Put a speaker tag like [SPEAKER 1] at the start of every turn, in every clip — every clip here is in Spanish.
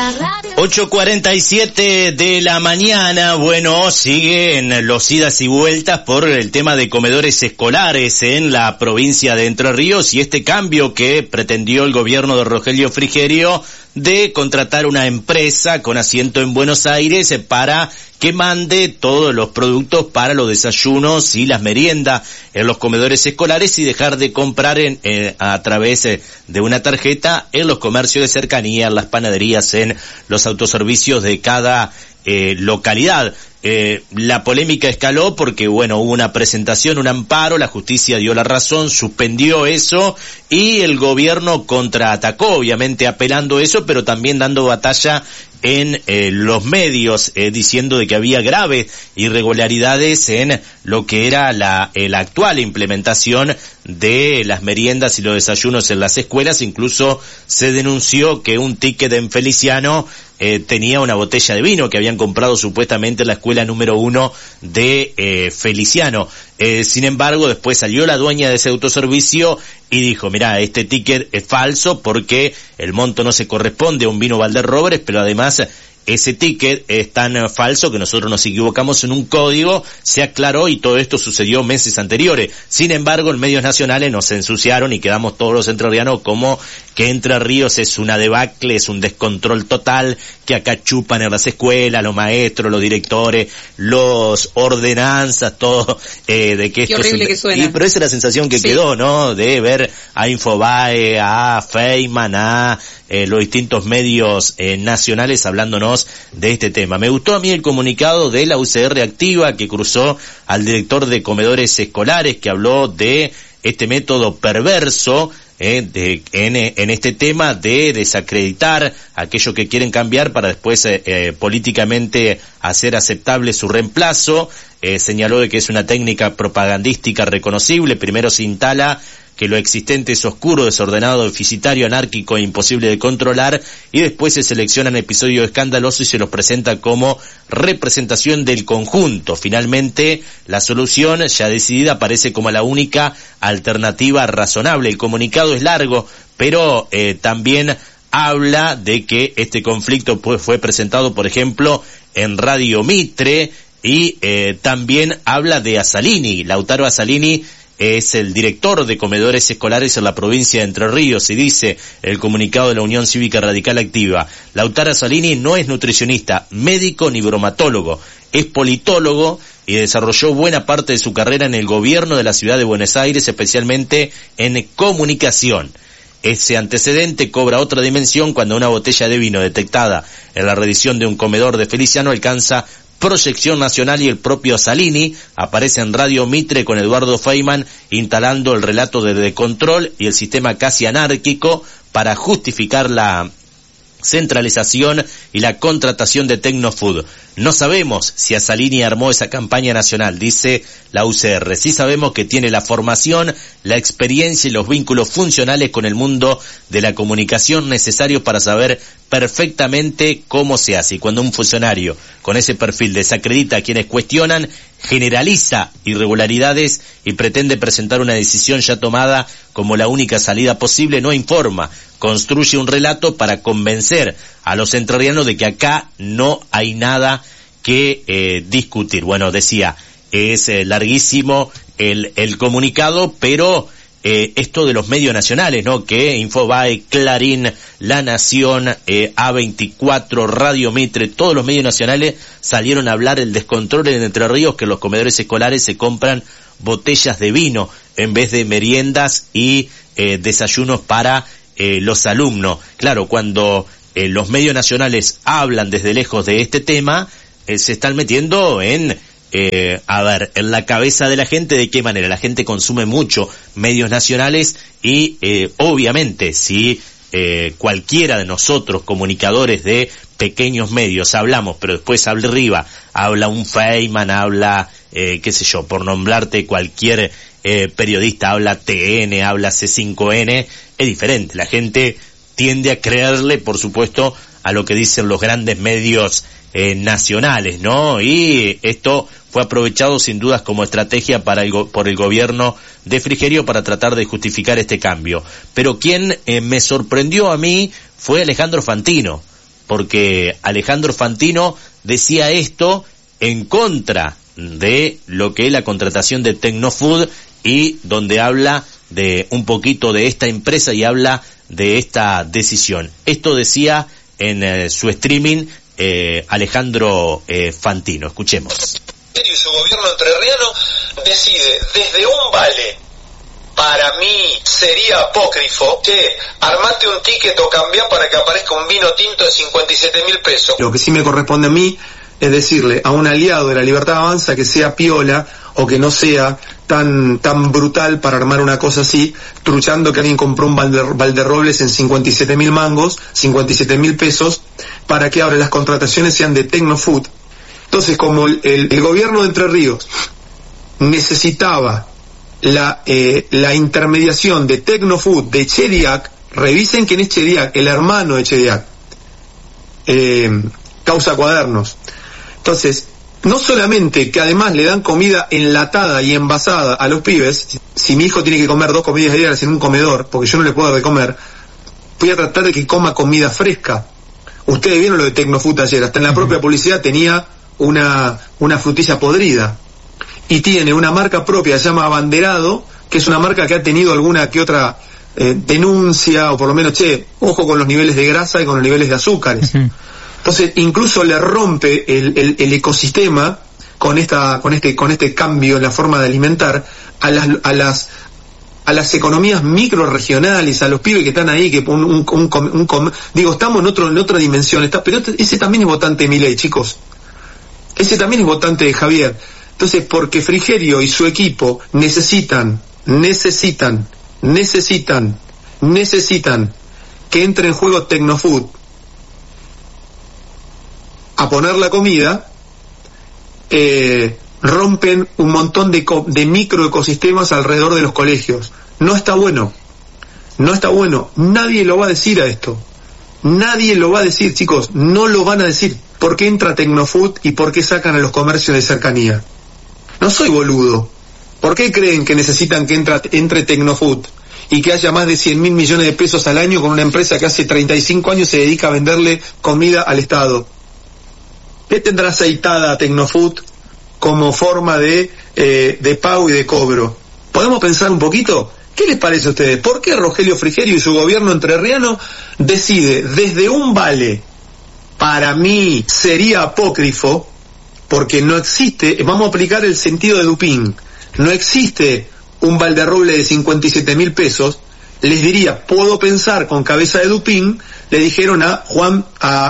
[SPEAKER 1] 8:47 de la mañana. Bueno, siguen los idas y vueltas por el tema de comedores escolares en la provincia de Entre Ríos y este cambio que pretendió el gobierno de Rogelio Frigerio de contratar una empresa con asiento en Buenos Aires para que mande todos los productos para los desayunos y las meriendas en los comedores escolares y dejar de comprar a través de una tarjeta en los comercios de cercanía, en las panaderías, en los autoservicios de cada localidad. La polémica escaló porque, bueno, hubo una presentación, un amparo, la justicia dio la razón, suspendió eso y el gobierno contraatacó, obviamente apelando eso, pero también dando batalla en los medios, diciendo de que había graves irregularidades en lo que era la actual implementación de las meriendas y los desayunos en las escuelas. Incluso se denunció que un ticket en Feliciano tenía una botella de vino que habían comprado supuestamente en la escuela número 1 de Feliciano. Sin embargo, después salió la dueña de ese autoservicio y dijo, mirá, este ticket es falso porque el monto no se corresponde a un vino Valderrobres, pero además ese ticket es tan falso que nosotros nos equivocamos en un código, se aclaró y todo esto sucedió meses anteriores. Sin embargo, en medios nacionales nos ensuciaron y quedamos todos los entrerrianos como que Entre Ríos es una debacle, es un descontrol total, que acá chupan en las escuelas, los maestros, los directores, los ordenanzas, todo, de que esto
[SPEAKER 2] Qué horrible
[SPEAKER 1] es
[SPEAKER 2] que suena.
[SPEAKER 1] pero esa es la sensación que
[SPEAKER 2] sí.
[SPEAKER 1] quedó, ¿no? De ver a Infobae, a Feynman, a los distintos medios nacionales hablándonos de este tema. Me gustó a mí el comunicado de la UCR Activa que cruzó al director de comedores escolares que habló de este método perverso en este tema de desacreditar a aquellos que quieren cambiar para después políticamente hacer aceptable su reemplazo. Señaló de que es una técnica propagandística reconocible. Primero se instala que lo existente es oscuro, desordenado, deficitario, anárquico e imposible de controlar, y después se seleccionan episodios escandalosos y se los presenta como representación del conjunto. Finalmente, la solución ya decidida aparece como la única alternativa razonable. El comunicado es largo, pero también habla de que este conflicto fue presentado, por ejemplo, en Radio Mitre, y también habla de Asalini. Lautaro Asalini es el director de comedores escolares en la provincia de Entre Ríos y dice el comunicado de la Unión Cívica Radical Activa: Lautaro Asalini no es nutricionista, médico ni bromatólogo, es politólogo y desarrolló buena parte de su carrera en el gobierno de la ciudad de Buenos Aires, especialmente en comunicación. Ese antecedente cobra otra dimensión cuando una botella de vino detectada en la redición de un comedor de Feliciano alcanza proyección nacional y el propio Asalini aparece en Radio Mitre con Eduardo Feynman instalando el relato de descontrol y el sistema casi anárquico para justificar la centralización y la contratación de Tecnofood. No sabemos si Asalini armó esa campaña nacional, dice la UCR. Sí sabemos que tiene la formación, la experiencia y los vínculos funcionales con el mundo de la comunicación necesarios para saber perfectamente cómo se hace. Y cuando un funcionario con ese perfil desacredita a quienes cuestionan, generaliza irregularidades y pretende presentar una decisión ya tomada como la única salida posible, no informa, construye un relato para convencer a los entrerrianos de que acá no hay nada que discutir. Bueno, decía, es larguísimo el comunicado, pero esto de los medios nacionales, ¿no? Que Infobae, Clarín, La Nación, A24, Radio Mitre, todos los medios nacionales salieron a hablar del descontrol en Entre Ríos, que en los comedores escolares se compran botellas de vino en vez de meriendas y desayunos para los alumnos. Claro, cuando los medios nacionales hablan desde lejos de este tema, se están metiendo en en la cabeza de la gente. ¿De qué manera? La gente consume mucho medios nacionales y obviamente si cualquiera de nosotros, comunicadores de pequeños medios, hablamos, pero después arriba habla un Feynman, habla, qué sé yo, por nombrarte cualquier periodista, habla TN, habla C5N, es diferente. La gente tiende a creerle, por supuesto, a lo que dicen los grandes medios nacionales, ¿no? Y esto fue aprovechado sin dudas como estrategia por el gobierno de Frigerio para tratar de justificar este cambio. Pero quien me sorprendió a mí fue Alejandro Fantino. porque Alejandro Fantino decía esto en contra de lo que es la contratación de Tecnofood y donde habla de un poquito de esta empresa y habla de esta decisión. Esto decía en su streaming Alejandro Fantino. Escuchemos.
[SPEAKER 2] Y su gobierno entrerriano decide desde un vale, para mí sería apócrifo, che, armate un ticket o cambiá para que aparezca un vino tinto de 57.000 pesos.
[SPEAKER 3] Lo que sí me corresponde a mí es decirle a un aliado de la Libertad Avanza que sea piola o que no sea tan brutal para armar una cosa así, truchando que alguien compró un Valderrobles en 57.000 mangos, 57.000 pesos, para que ahora las contrataciones sean de Tecnofood. Entonces, como el gobierno de Entre Ríos necesitaba la intermediación de Tecnofood, de Chediac, revisen quién es Chediac, el hermano de Chediac, Causa Cuadernos. Entonces, no solamente que además le dan comida enlatada y envasada a los pibes, si mi hijo tiene que comer 2 comidas diarias en un comedor, porque yo no le puedo dar de comer, voy a tratar de que coma comida fresca. Ustedes vieron lo de Tecnofood ayer, hasta en la propia publicidad tenía una frutilla podrida. Y tiene una marca propia, se llama Abanderado, que es una marca que ha tenido alguna que otra denuncia, o por lo menos, ojo con los niveles de grasa y con los niveles de azúcares. Uh-huh. Entonces, incluso le rompe el ecosistema con este cambio en la forma de alimentar a las economías microrregionales, a los pibes que están ahí, que digo, estamos en otra dimensión, pero ese también es votante de Milei, chicos. Ese también es votante de Javier. Entonces, porque Frigerio y su equipo necesitan que entre en juego Tecnofood a poner la comida, rompen un montón de microecosistemas alrededor de los colegios. No está bueno. Nadie lo va a decir a esto. Nadie lo va a decir, chicos. No lo van a decir. ¿Por qué entra Tecnofood y por qué sacan a los comercios de cercanía? No soy boludo. ¿Por qué creen que necesitan que entre Tecnofood y que haya más de 100.000 millones de pesos al año con una empresa que hace 35 años se dedica a venderle comida al Estado? ¿Qué tendrá aceitada Tecnofood como forma de pago y de cobro? ¿Podemos pensar un poquito? ¿Qué les parece a ustedes? ¿Por qué Rogelio Frigerio y su gobierno entrerriano decide desde un vale, para mí sería apócrifo, porque no existe, vamos a aplicar el sentido de Dupin, no existe un Valderroble de 57.000 pesos, les diría, puedo pensar con cabeza de Dupin, le dijeron a Juan,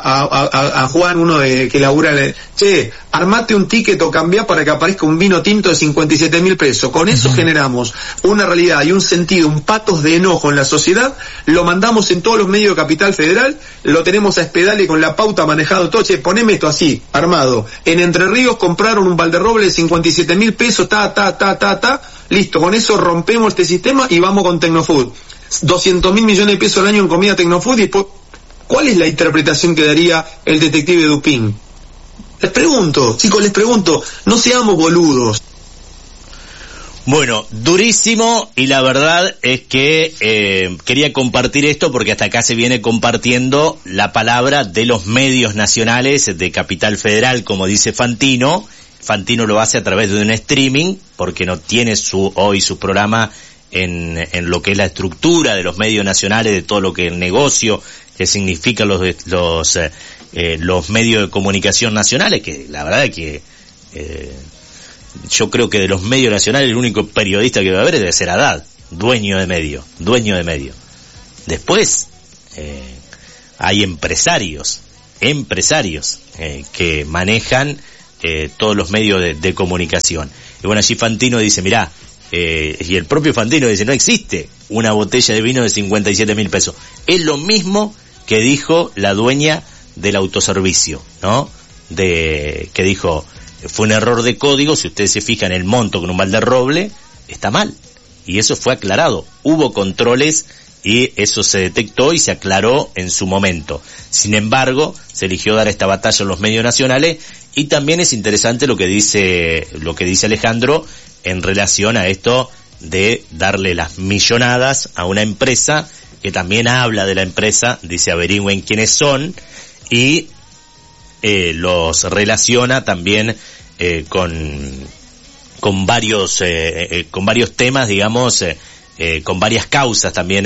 [SPEAKER 3] uno que labura, armate un ticket o cambiá para que aparezca un vino tinto de 57.000 pesos. Con eso generamos una realidad y un sentido, un patos de enojo en la sociedad, lo mandamos en todos los medios de Capital Federal, lo tenemos a Espedale con la pauta manejado todo, poneme esto así, armado. En Entre Ríos compraron un Valderroble de 57.000 pesos, listo, con eso rompemos este sistema y vamos con Tecnofood. 200.000 millones de pesos al año en comida Tecnofood, y después, ¿cuál es la interpretación que daría el detective Dupin? Les pregunto, chicos, no seamos boludos.
[SPEAKER 1] Bueno, durísimo, y la verdad es que quería compartir esto porque hasta acá se viene compartiendo la palabra de los medios nacionales de Capital Federal, como dice Fantino. Fantino lo hace a través de un streaming porque no tiene hoy su programa en lo que es la estructura de los medios nacionales, de todo lo que es el negocio que significan los medios de comunicación nacionales, que la verdad es que yo creo que de los medios nacionales el único periodista que va a haber debe ser Haddad, dueño de medio. Después hay empresarios que manejan todos los medios de comunicación. Y bueno, allí Fantino dice, mirá, y el propio Fantino dice, no existe una botella de vino de 57.000 pesos. Es lo mismo que dijo la dueña del autoservicio, ¿no? Que dijo, fue un error de código, si ustedes se fijan el monto con un Valderroble, está mal. Y eso fue aclarado. Hubo controles y eso se detectó y se aclaró en su momento. Sin embargo, se eligió dar esta batalla en los medios nacionales, y también es interesante lo que dice Alejandro en relación a esto de darle las millonadas a una empresa, que también habla de la empresa, dice averigüen quiénes son, y los relaciona también con varios temas, digamos, con varias causas también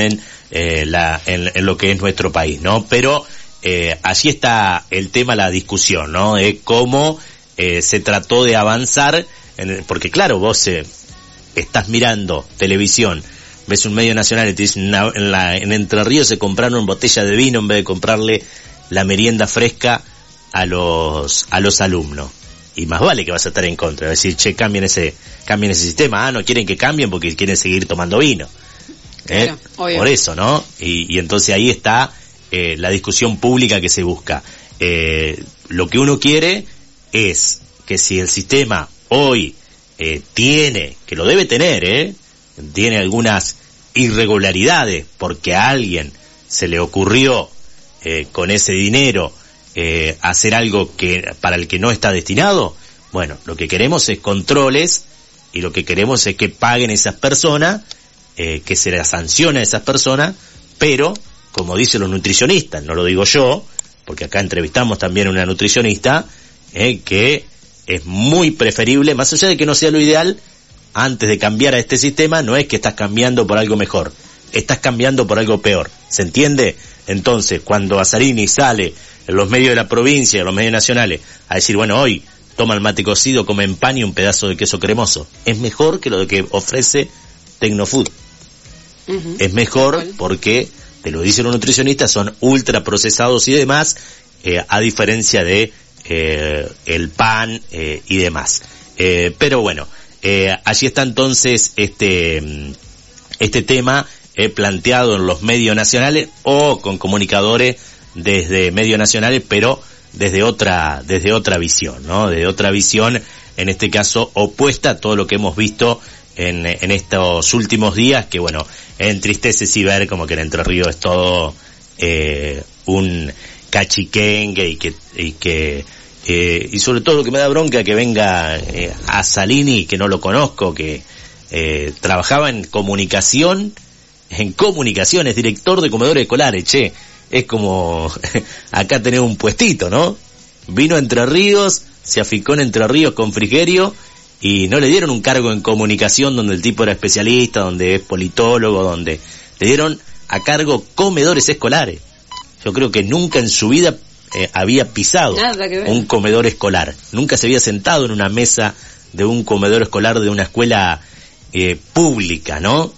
[SPEAKER 1] en lo que es nuestro país, ¿no? Pero allí está el tema, la discusión, ¿no? De cómo se trató de avanzar, porque claro, vos estás mirando televisión, ves un medio nacional y te dicen en Entre Ríos se compraron botella de vino en vez de comprarle la merienda fresca a los alumnos. Y más vale que vas a estar en contra, decir, che, cambien ese sistema. No quieren que cambien porque quieren seguir tomando vino.
[SPEAKER 4] Claro,
[SPEAKER 1] por eso, ¿no? Y entonces ahí está la discusión pública que se busca. Lo que uno quiere es que si el sistema hoy tiene, que lo debe tener, tiene algunas irregularidades porque a alguien se le ocurrió con ese dinero hacer algo que para el que no está destinado, bueno, lo que queremos es controles y lo que queremos es que paguen esas personas, que se las sancione a esas personas, pero como dicen los nutricionistas, no lo digo yo, porque acá entrevistamos también a una nutricionista, que es muy preferible, más allá de que no sea lo ideal, antes de cambiar a este sistema, no es que estás cambiando por algo mejor, estás cambiando por algo peor, ¿se entiende? Entonces, cuando Azzarini sale en los medios de la provincia, en los medios nacionales, a decir, bueno, hoy toma el mate cocido, comen pan y un pedazo de queso cremoso, es mejor que lo que ofrece Tecnofood. Uh-huh. Es mejor porque, te lo dicen los nutricionistas, son ultra procesados y demás, a diferencia de el pan y demás. Pero bueno, allí está entonces este tema planteado en los medios nacionales o con comunicadores desde medios nacionales, pero desde otra visión, ¿no? Desde otra visión, en este caso opuesta a todo lo que hemos visto en estos últimos días, que bueno, entristece sí ver como que en Entre Ríos es todo un cachiquengue y sobre todo lo que me da bronca que venga Azzarini, que no lo conozco, que trabajaba en comunicación, es director de comedores escolares, che, es como acá tenés un puestito, ¿no? Vino a Entre Ríos, se aficó en Entre Ríos con Frigerio y no le dieron un cargo en comunicación donde el tipo era especialista, donde es politólogo, donde le dieron a cargo comedores escolares. Yo creo que nunca en su vida había pisado un comedor escolar, nunca se había sentado en una mesa de un comedor escolar de una escuela pública, ¿no?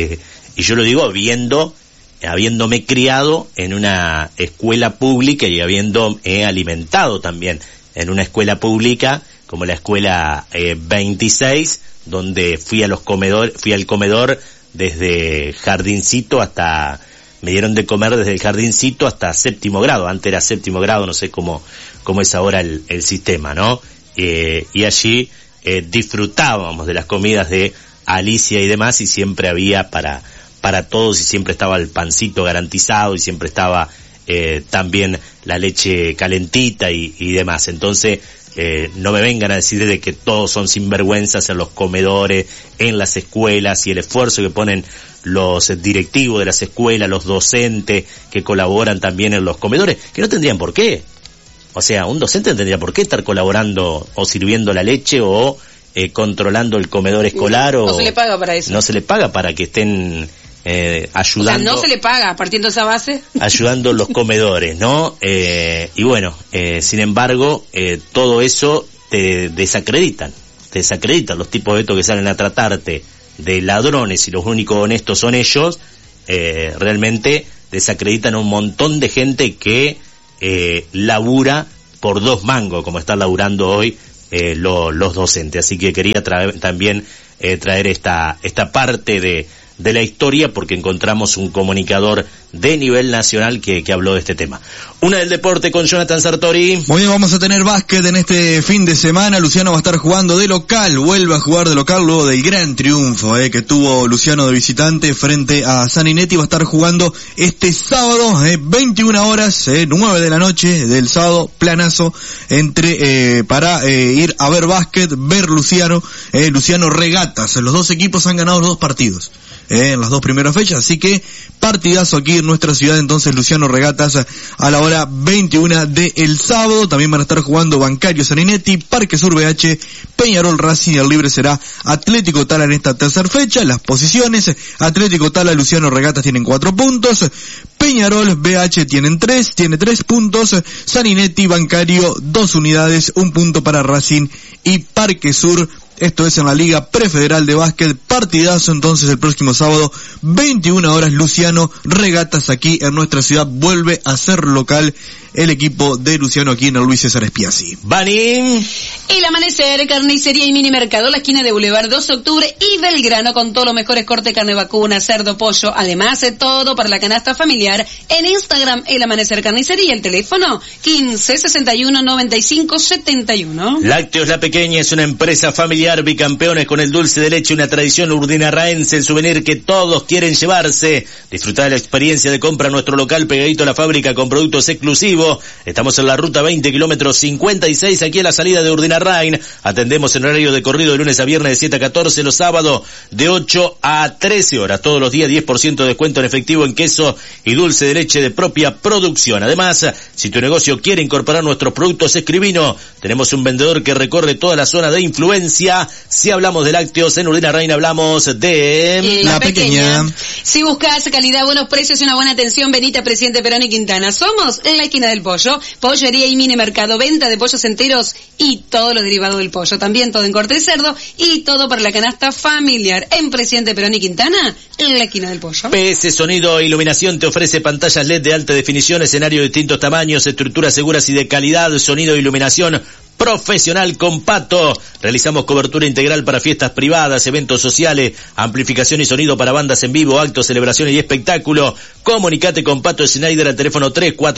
[SPEAKER 1] Y yo lo digo habiéndome criado en una escuela pública y habiendo alimentado también en una escuela pública como la escuela 26, donde fui al comedor desde jardincito hasta, me dieron de comer desde el jardincito hasta 7º grado, antes era 7º grado, no sé cómo es ahora el sistema, ¿no? Y allí disfrutábamos de las comidas de Alicia y demás, y siempre había para todos, y siempre estaba el pancito garantizado, y siempre estaba también la leche calentita y demás. Entonces, no me vengan a decir de que todos son sinvergüenzas en los comedores, en las escuelas, y el esfuerzo que ponen los directivos de las escuelas, los docentes que colaboran también en los comedores, que no tendrían por qué. O sea, un docente no tendría por qué estar colaborando o sirviendo la leche o controlando el comedor escolar.
[SPEAKER 4] No se le paga para eso.
[SPEAKER 1] No se le paga para que estén ayudando.
[SPEAKER 4] O sea, no se le paga, partiendo de esa base.
[SPEAKER 1] Ayudando los comedores, ¿no? Y bueno, sin embargo, todo eso te desacreditan los tipos de estos que salen a tratarte de ladrones y los únicos honestos son ellos. Realmente desacreditan a un montón de gente que labura por 2 mangos, como están laburando hoy los docentes. Así que quería también traer esta parte de la historia, porque encontramos un comunicador de nivel nacional que habló de este tema. Una del deporte con Jonathan Sartori.
[SPEAKER 5] Muy bien, vamos a tener básquet en este fin de semana. Luciano va a estar jugando de local, vuelve a jugar de local luego del gran triunfo que tuvo Luciano de visitante frente a Sanguinetti. Va a estar jugando este sábado, 21 horas, 9 de la noche del sábado, planazo para ir a ver básquet, ver Luciano Regatas. Los dos equipos han ganado los 2 partidos en las 2 primeras fechas, así que partidazo aquí en nuestra ciudad. Entonces Luciano Regatas a la hora hora 21 del sábado. También van a estar jugando Bancario Saninetti, Parque Sur BH, Peñarol Racing, y el libre será Atlético Tala en esta tercera fecha. Las posiciones: Atlético Tala, Luciano Regatas tienen 4 puntos, Peñarol BH tiene 3 puntos, Saninetti, Bancario 2 unidades, 1 punto para Racing y Parque Sur. Esto es en la Liga Prefederal de Básquet. Partidazo entonces el próximo sábado, 21 horas, Luciano Regatas aquí en nuestra ciudad. Vuelve a ser local el equipo de Luciano aquí en el Luis César Spiazzi.
[SPEAKER 1] Banín.
[SPEAKER 4] El Amanecer, carnicería y mini mercado, la esquina de Boulevard 2 de Octubre y Belgrano, con todos los mejores cortes de carne vacuna, cerdo, pollo, además de todo para la canasta familiar. En Instagram, El Amanecer Carnicería, el teléfono 15 61 95 71.
[SPEAKER 1] Lácteos La Pequeña es una empresa familiar, bicampeones con el dulce de leche, una tradición urdinarraense, el souvenir que todos quieren llevarse. Disfrutar de la experiencia de compra en nuestro local pegadito a la fábrica con productos exclusivos. Estamos en la ruta 20, kilómetro 56, aquí a la salida de Urdinarrain. Atendemos en horario de corrido de lunes a viernes de 7 a 14, los sábados de 8 a 13 horas. Todos los días 10% de descuento en efectivo en queso y dulce de leche de propia producción. Además, si tu negocio quiere incorporar nuestros productos, escribino. Tenemos un vendedor que recorre toda la zona de influencia. Si hablamos de lácteos en Urdinarrain, hablamos de
[SPEAKER 4] La Pequeña. Si buscas calidad, buenos precios y una buena atención, venite a Presidente Perón y Quintana. Somos en la esquina del pollo, pollería y mini mercado, venta de pollos enteros y todo lo derivado del pollo, también todo en corte de cerdo y todo para la canasta familiar. En Presidente Perón y Quintana, en la esquina del pollo.
[SPEAKER 1] PS Sonido e Iluminación te ofrece pantallas LED de alta definición, escenario de distintos tamaños, estructuras seguras y de calidad, sonido e iluminación profesional con Pato. Realizamos cobertura integral para fiestas privadas, eventos sociales, amplificación y sonido para bandas en vivo, actos, celebraciones y espectáculo. Comunicate con Pato Schneider al teléfono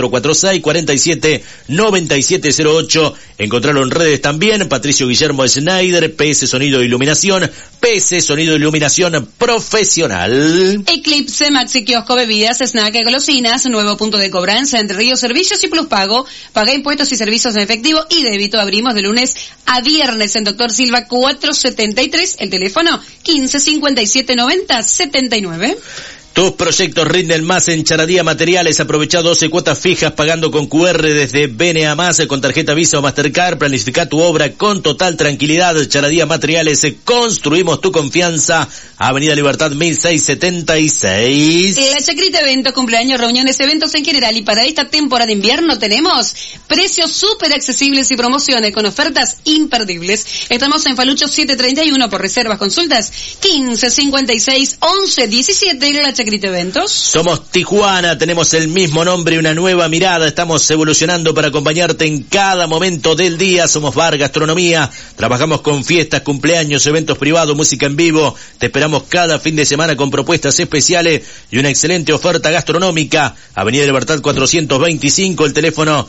[SPEAKER 1] 3446-479708. Encontrarlo en redes también, Patricio Guillermo Schneider, PS Sonido e Iluminación, PS Sonido e Iluminación profesional.
[SPEAKER 4] Eclipse, Maxi Kiosco, bebidas, snack, golosinas, nuevo punto de cobranza, Entre Ríos Servicios y Plus Pago. Paga impuestos y servicios en efectivo y débito. Abrimos de lunes a viernes en Doctor Silva 473, el teléfono 15 57 90 79.
[SPEAKER 1] Tus proyectos rinden más en Charadía Materiales. Aprovecha 12 cuotas fijas pagando con QR desde BNA Más con tarjeta Visa o Mastercard. Planifica tu obra con total tranquilidad. Charadía Materiales, construimos tu confianza. Avenida Libertad 1676.
[SPEAKER 4] La Chacrita Eventos, cumpleaños, reuniones, eventos en general. Y para esta temporada de invierno tenemos precios súper accesibles y promociones con ofertas imperdibles. Estamos en Falucho 731 por reservas, consultas 15 56 11 17. La Chacrita Eventos.
[SPEAKER 1] Somos Tijuana, tenemos el mismo nombre y una nueva mirada. Estamos evolucionando para acompañarte en cada momento del día. Somos Bar Gastronomía. Trabajamos con fiestas, cumpleaños, eventos privados, música en vivo. Te esperamos cada fin de semana con propuestas especiales y una excelente oferta gastronómica. Avenida Libertad 425, el teléfono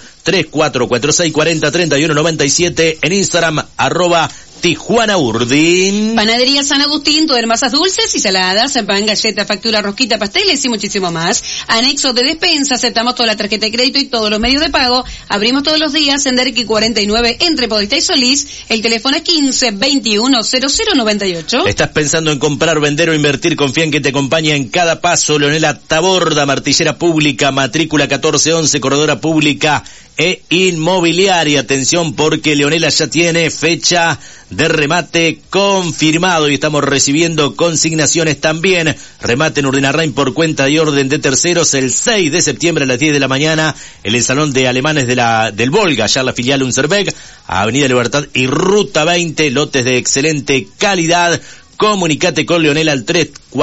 [SPEAKER 1] 3446403197. En Instagram, @Tijuana Urdin.
[SPEAKER 4] Panadería San Agustín, todo en masas dulces y saladas, pan, galleta, factura, rosquita, pasteles y muchísimo más. Anexo de despensa, aceptamos toda la tarjeta de crédito y todos los medios de pago. Abrimos todos los días en Derqui 49 entre Podestá y Solís. El teléfono es 15 21 0098.
[SPEAKER 1] ¿Estás pensando en comprar, vender o invertir? Confía en que te acompaña en cada paso. Leonela Taborda, martillera pública, matrícula 1411, corredora pública e inmobiliaria. Atención porque Leonela ya tiene fecha de remate confirmado y estamos recibiendo consignaciones también. Remate en Urdinarrain por cuenta y orden de terceros el 6 de septiembre a las 10 de la mañana en el Salón de Alemanes del Volga, allá en la filial Unserbeck, Avenida Libertad y Ruta 20, lotes de excelente calidad. Comunicate con Leonela al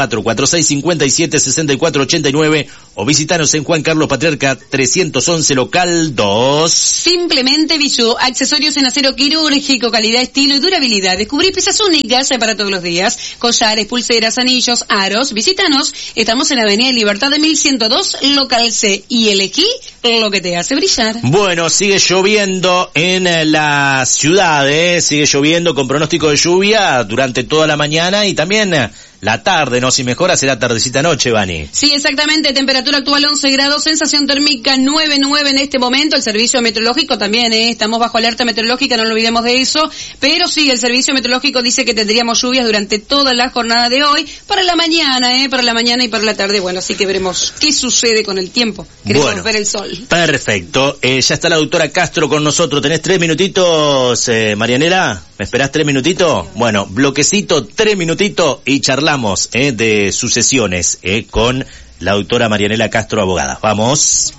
[SPEAKER 1] 3446-576489 o visitanos en Juan Carlos Patriarca 311, local 2.
[SPEAKER 4] Simplemente Bijou, accesorios en acero quirúrgico, calidad, estilo y durabilidad. Descubrí piezas únicas para todos los días. Collares, pulseras, anillos, aros. Visítanos. Estamos en la Avenida Libertad de 1102, local C. Y elegí lo que te hace brillar.
[SPEAKER 1] Bueno, sigue lloviendo en la ciudad, sigue lloviendo con pronóstico de lluvia durante toda la mañana y también la tarde, ¿no? Si mejora será tardecita noche, Vani.
[SPEAKER 4] Sí, exactamente, temperatura actual 11 grados, sensación térmica 9.9 en este momento, el servicio meteorológico también, estamos bajo alerta meteorológica, no lo olvidemos de eso, pero sí, el servicio meteorológico dice que tendríamos lluvias durante toda la jornada de hoy, para la mañana y para la tarde, bueno, así que veremos qué sucede con el tiempo, queremos ver el sol.
[SPEAKER 1] Perfecto, ya está la doctora Castro con nosotros, ¿tenés 3 minutitos, Marianela? ¿Me esperás 3 minutitos? Bueno, bloquecito, 3 minutitos y charlamos de sucesiones con la doctora Marianela Castro, abogada. Vamos.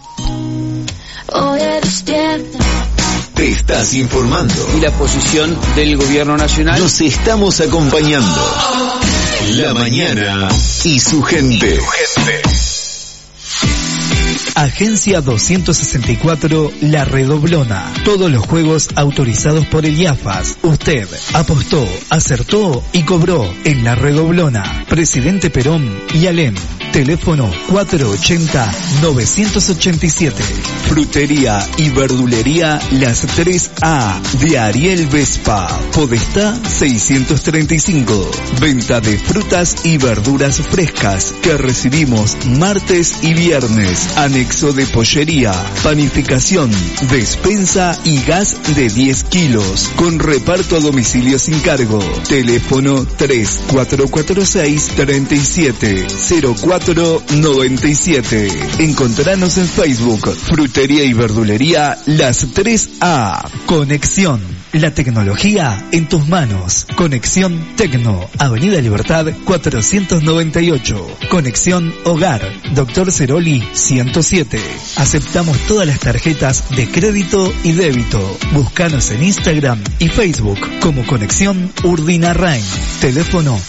[SPEAKER 6] Te estás informando.
[SPEAKER 7] Y la posición del gobierno nacional.
[SPEAKER 6] Nos estamos acompañando. La mañana y su gente.
[SPEAKER 8] Agencia 264 La Redoblona. Todos los juegos autorizados por el IAFAS. Usted apostó, acertó y cobró en La Redoblona. Presidente Perón y Alem. Teléfono 480-987. Frutería y verdulería Las 3A de Ariel Vespa. Podestá 635. Venta de frutas y verduras frescas que recibimos martes y viernes. Anexo de pollería, panificación, despensa y gas de 10 kilos. Con reparto a domicilio sin cargo. Teléfono 3446-370497. Encontranos en Facebook, Frutería y Verdulería Las 3A. Conexión, la tecnología en tus manos. Conexión Tecno, Avenida Libertad 498. Conexión Hogar, Dr. Ceroli 107. Aceptamos todas las tarjetas de crédito y débito. Búscanos en Instagram y Facebook como Conexión Urdinarrain. Teléfono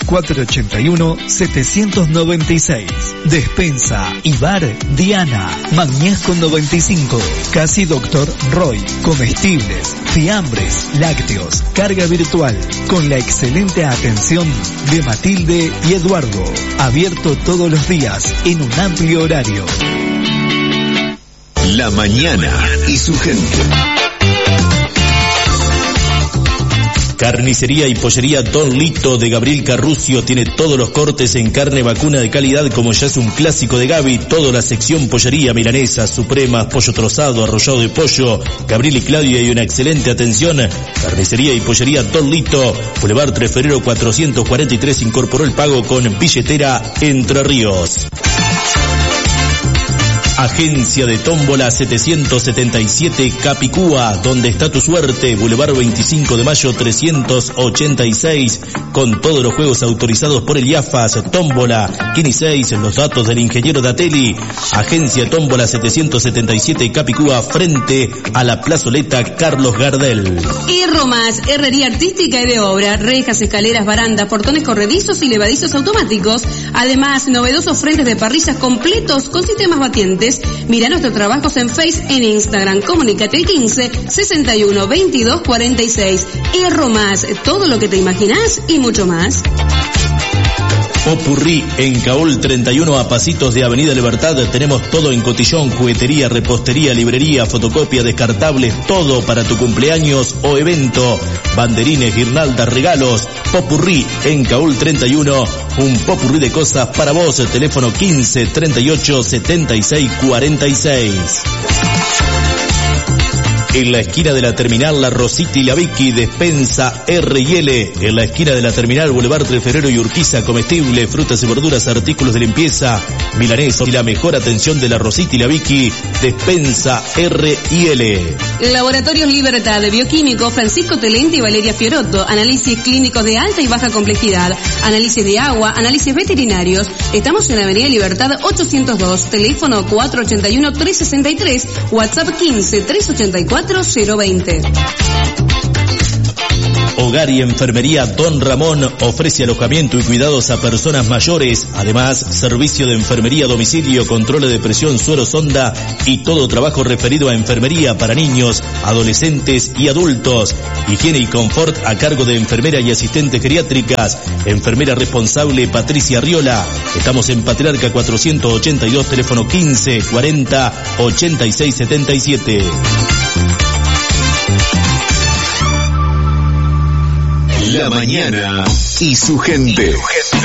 [SPEAKER 8] 481-796. Despensa y bar Diana, Magnés con 95. Casi Dr. Roy. Comestibles, fiambres, lácteos, carga virtual. Con la excelente atención de Matilde y Eduardo. Abierto todos los días en un amplio horario.
[SPEAKER 6] La mañana y su gente.
[SPEAKER 1] Carnicería y pollería Don Lito de Gabriel Carrucio tiene todos los cortes en carne vacuna de calidad como ya es un clásico de Gaby. Toda la sección pollería, milanesa, supremas, pollo trozado, arrollado de pollo. Gabriel y Claudia y una excelente atención. Carnicería y pollería Don Lito, Boulevard 3 Febrero 443, incorporó el pago con billetera Entre Ríos. Agencia de Tómbola 777 Capicúa, donde está tu suerte, Boulevard 25 de Mayo 386, con todos los juegos autorizados por el IAFAS. Tómbola, Kini 6, los datos del ingeniero Dateli. Agencia Tómbola 777 Capicúa, frente a la plazoleta Carlos Gardel.
[SPEAKER 4] Hierro Más, herrería artística y de obra, rejas, escaleras, barandas, portones corredizos y levadizos automáticos. Además, novedosos frentes de parrillas completos con sistemas batientes. Mira nuestros trabajos en Face, en Instagram. Comunícate al 15 61 22 46. Hierro Más, todo lo que te imaginas y mucho más.
[SPEAKER 1] Popurrí en Caol 31 a pasitos de Avenida Libertad. Tenemos todo en cotillón, juguetería, repostería, librería, fotocopia, descartables, todo para tu cumpleaños o evento. Banderines, guirnaldas, regalos. Popurrí en Caol 31, un popurrí de cosas para vos. El teléfono 15 38 76 46. En la esquina de la terminal La Rosita y la Vicky, despensa R&L. En la esquina de la terminal Boulevard 3 Febrero y Urquiza, comestible, frutas y verduras, artículos de limpieza, milanesa y la mejor atención de La Rosita y la Vicky, despensa R&L.
[SPEAKER 4] Laboratorios Libertad, Bioquímico, Francisco Telente y Valeria Fiorotto. Análisis clínicos de alta y baja complejidad. Análisis de agua, análisis veterinarios. Estamos en Avenida Libertad 802, teléfono 481-363, WhatsApp 15-384-020.
[SPEAKER 1] Hogar y Enfermería Don Ramón ofrece alojamiento y cuidados a personas mayores. Además, servicio de enfermería a domicilio, control de presión, suero, sonda y todo trabajo referido a enfermería para niños, adolescentes y adultos. Higiene y confort a cargo de enfermera y asistentes geriátricas. Enfermera responsable Patricia Riola. Estamos en Patriarca 482, teléfono 15 40 86 77.
[SPEAKER 6] La mañana y su gente.